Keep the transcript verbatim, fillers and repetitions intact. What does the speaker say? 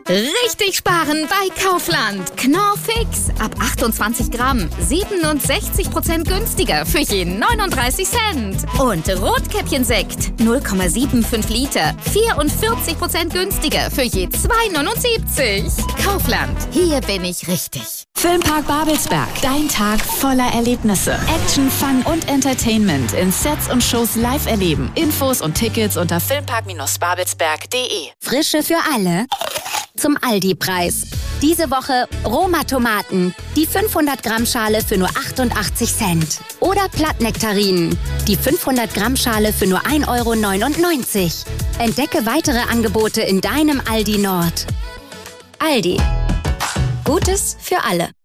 Richtig sparen bei Kaufland. Knorr Fix. Ab achtundzwanzig Gramm. siebenundsechzig Prozent günstiger für je neununddreißig Cent. Und Rotkäppchensekt. null Komma fünfundsiebzig Liter. vierundvierzig Prozent günstiger für je zwei neunundsiebzig. Kaufland. Hier bin ich richtig. Filmpark Babelsberg. Dein Tag voller Erlebnisse. Action, Fun und Entertainment in Sets und Shows live erleben. Infos und Tickets unter filmpark babelsberg punkt de. Frische für alle. Zum Aldi-Preis. Diese Woche Roma-Tomaten. Die fünfhundert Gramm Schale für nur achtundachtzig Cent. Oder Plattnektarinen. Die fünfhundert Gramm Schale für nur ein Euro neunundneunzig. Entdecke weitere Angebote in deinem Aldi Nord. Aldi. Gutes für alle.